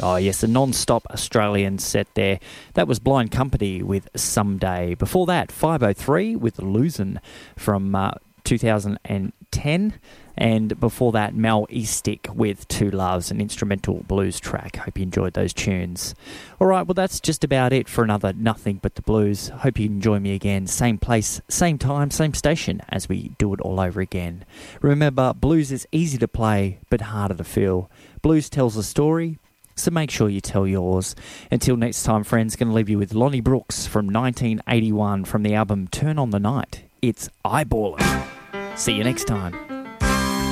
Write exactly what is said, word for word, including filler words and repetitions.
Oh, yes, a non-stop Australian set there. That was Blind Company with Someday. Before that, five oh three with Losing from uh, two thousand ten. And before that, Mel Eastick with Two Loves, an instrumental blues track. Hope you enjoyed those tunes. All right, well, that's just about it for another Nothing But the Blues. Hope you can join me again. Same place, same time, same station as we do it all over again. Remember, blues is easy to play, but harder to feel. Blues tells a story, so make sure you tell yours. Until next time, friends, going to leave you with Lonnie Brooks from nineteen eighty-one from the album Turn on the Night. It's Eyeballing. See you next time.